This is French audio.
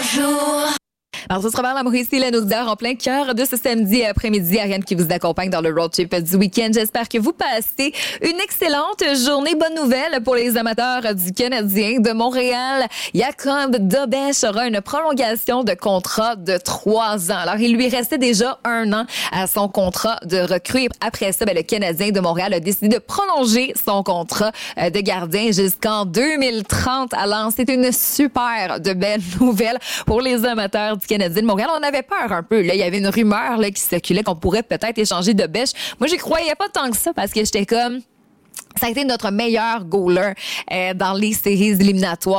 Alors, ce sera vers la Mauricie, la Naudière, en plein cœur de ce samedi après-midi. Ariane qui vous accompagne dans le road trip du week-end. J'espère que vous passez une excellente journée. Bonne nouvelle pour les amateurs du Canadien de Montréal. Jacob Dobèche aura une prolongation de contrat de 3 ans. Alors, il lui restait déjà 1 an à son contrat de recrue. Après ça, le Canadien de Montréal a décidé de prolonger son contrat de gardien jusqu'en 2030. Alors, c'est une super de belle nouvelle pour les amateurs du Canadien de Montréal. On avait peur un peu. Là, il y avait une rumeur là, qui circulait qu'on pourrait peut-être échanger de Bêche. Moi, j'y croyais pas tant que ça parce que j'étais comme... Ça a été notre meilleur goaler dans les séries éliminatoires.